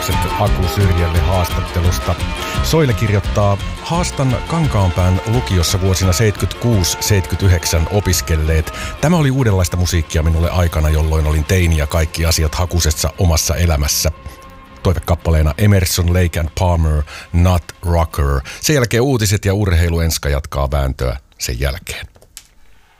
kiitokset Aku Syrjälle haastattelusta. Soile kirjoittaa, haastan Kankaanpään lukiossa vuosina 76-79 opiskelleet. Tämä oli uudenlaista musiikkia minulle aikana, jolloin olin teini ja kaikki asiat hakusessa omassa elämässä. Toivekappaleena Emerson, Lake and Palmer, Not Rocker. Sen jälkeen uutiset ja urheilu. Enska jatkaa vääntöä sen jälkeen.